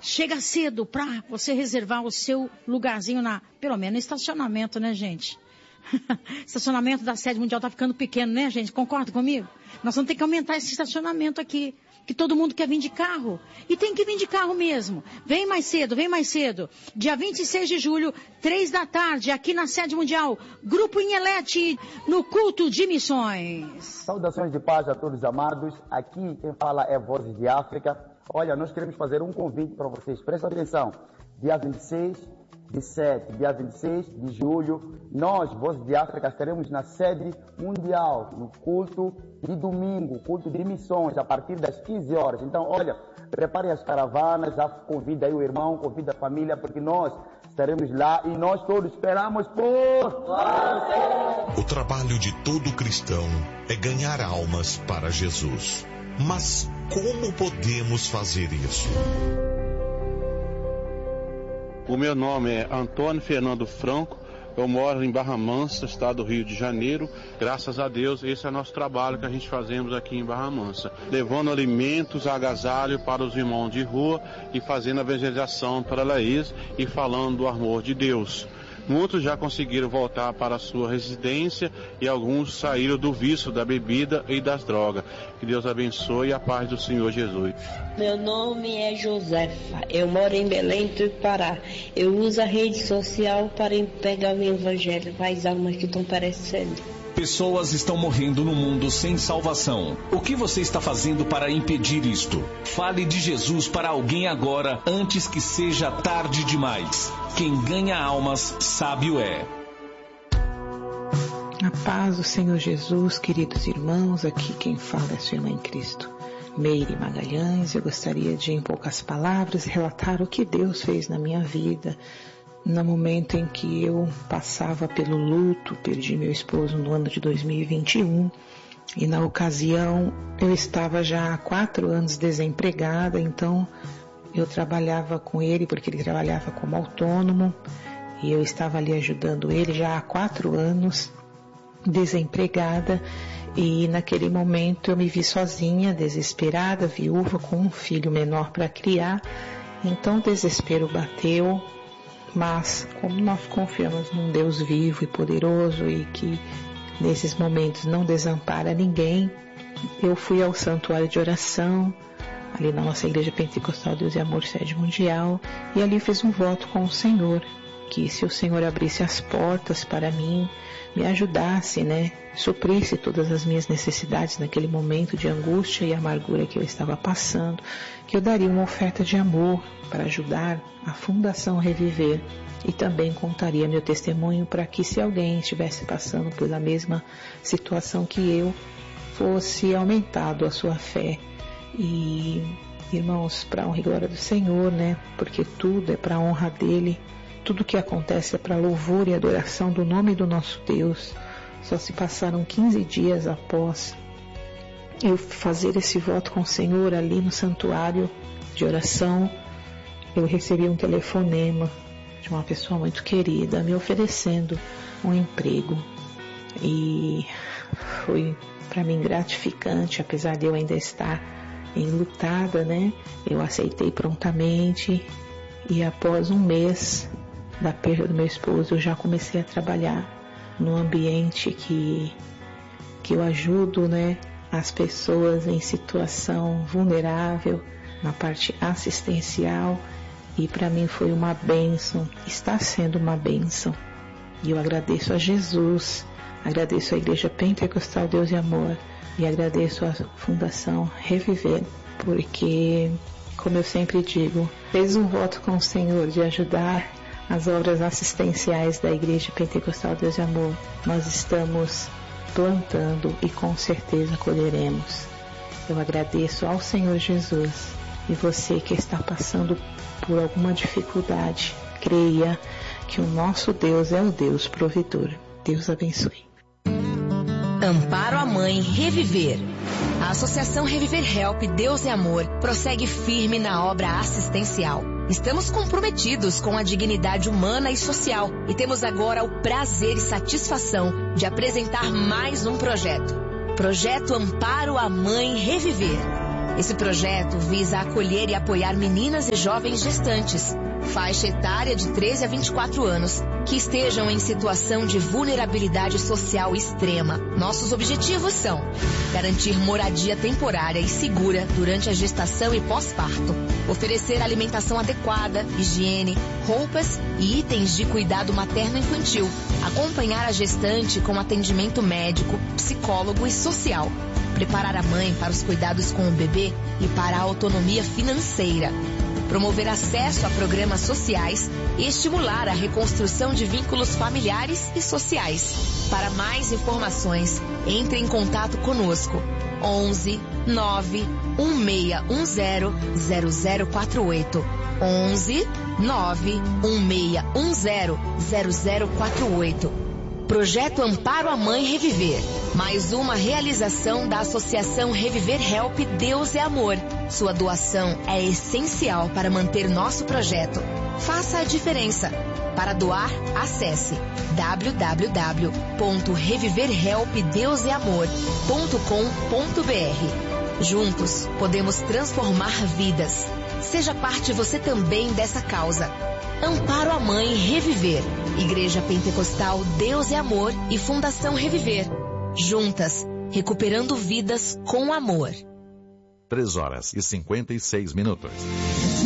chega cedo para você reservar o seu lugarzinho pelo menos no estacionamento, né, gente? Estacionamento da sede mundial tá ficando pequeno, né, gente? Concorda comigo? Nós vamos ter que aumentar esse estacionamento aqui, que todo mundo quer vir de carro. E tem que vir de carro mesmo. Vem mais cedo, vem mais cedo. Dia 26 de julho, 3 da tarde, aqui na sede mundial, Grupo Inhelete, no culto de missões. Saudações de paz a todos amados. Aqui quem fala é Vozes de África. Olha, nós queremos fazer um convite para vocês. Presta atenção. Dia 26 de julho, nós, Vozes de África, estaremos na sede mundial, no culto de domingo, culto de missões, a partir das 15 horas. Então, olha, preparem as caravanas, já convida aí o irmão, convida a família, porque nós estaremos lá e nós todos esperamos por você. O trabalho de todo cristão é ganhar almas para Jesus. Mas como podemos fazer isso? O meu nome é Antônio Fernando Franco, eu moro em Barra Mansa, estado do Rio de Janeiro. Graças a Deus, esse é o nosso trabalho que a gente fazemos aqui em Barra Mansa, levando alimentos, agasalho para os irmãos de rua e fazendo a evangelização para eles e falando do amor de Deus. Muitos já conseguiram voltar para a sua residência e alguns saíram do vício da bebida e das drogas. Que Deus abençoe e a paz do Senhor Jesus. Meu nome é Josefa, eu moro em Belém do Pará. Eu uso a rede social para pegar o evangelho para as almas que estão perecendo. Pessoas estão morrendo no mundo sem salvação. O que você está fazendo para impedir isto? Fale de Jesus para alguém agora, antes que seja tarde demais. Quem ganha almas, sábio é. A paz do Senhor Jesus, queridos irmãos, aqui quem fala é a sua irmã em Cristo, Meire Magalhães. Eu gostaria de, em poucas palavras, relatar o que Deus fez na minha vida, no momento em que eu passava pelo luto. Perdi meu esposo no ano de 2021 e na ocasião eu estava já há 4 anos desempregada, então eu trabalhava com ele porque ele trabalhava como autônomo e eu estava ali ajudando ele já há 4 anos desempregada, e naquele momento eu me vi sozinha, desesperada, viúva com um filho menor para criar. Então o desespero bateu. Mas, como nós confiamos num Deus vivo e poderoso e que nesses momentos não desampara ninguém, eu fui ao santuário de oração, ali na nossa Igreja Pentecostal Deus e Amor Sede Mundial, e ali fiz um voto com o Senhor, que se o Senhor abrisse as portas para mim, me ajudasse, suprisse todas as minhas necessidades naquele momento de angústia e amargura que eu estava passando, que eu daria uma oferta de amor para ajudar a Fundação Reviver, e também contaria meu testemunho para que, se alguém estivesse passando pela mesma situação que eu, fosse aumentado a sua fé. E, irmãos, para a honra e glória do Senhor, porque tudo é para a honra dele, tudo que acontece é para louvor e adoração do nome do nosso Deus. Só se passaram 15 dias após eu fazer esse voto com o Senhor ali no santuário de oração, eu recebi um telefonema de uma pessoa muito querida me oferecendo um emprego. E foi para mim gratificante, apesar de eu ainda estar enlutada, eu aceitei prontamente, e após um mês da perda do meu esposo, eu já comecei a trabalhar no ambiente que eu ajudo, as pessoas em situação vulnerável, na parte assistencial, e para mim foi uma bênção, está sendo uma bênção, e eu agradeço a Jesus, agradeço a Igreja Pentecostal Deus e Amor, e agradeço a Fundação Reviver, porque, como eu sempre digo, fez um voto com o Senhor de ajudar as obras assistenciais da Igreja Pentecostal Deus e Amor. Nós estamos plantando e com certeza colheremos. Eu agradeço ao Senhor Jesus, e você que está passando por alguma dificuldade, creia que o nosso Deus é o Deus provedor. Deus abençoe. Amparo à Mãe Reviver. A Associação Reviver Help Deus e Amor prossegue firme na obra assistencial. Estamos comprometidos com a dignidade humana e social e temos agora o prazer e satisfação de apresentar mais um projeto. Projeto Amparo à Mãe Reviver. Esse projeto visa acolher e apoiar meninas e jovens gestantes, faixa etária de 13 a 24 anos, que estejam em situação de vulnerabilidade social extrema. Nossos objetivos são garantir moradia temporária e segura durante a gestação e pós-parto, oferecer alimentação adequada, higiene, roupas e itens de cuidado materno-infantil, acompanhar a gestante com atendimento médico, psicólogo e social, preparar a mãe para os cuidados com o bebê e para a autonomia financeira, promover acesso a programas sociais e estimular a reconstrução de vínculos familiares e sociais. Para mais informações, entre em contato conosco. 11 9 1610 0048. 11 9 1610 0048. Projeto Amparo à Mãe Reviver. Mais uma realização da Associação Reviver Help Deus é Amor. Sua doação é essencial para manter nosso projeto. Faça a diferença. Para doar, acesse www.reviverhelpdeuseamor.com.br. Juntos, podemos transformar vidas. Seja parte você também dessa causa. Amparo à Mãe Reviver. Igreja Pentecostal Deus é Amor e Fundação Reviver. Juntas, recuperando vidas com amor. 3 horas e 56 minutos.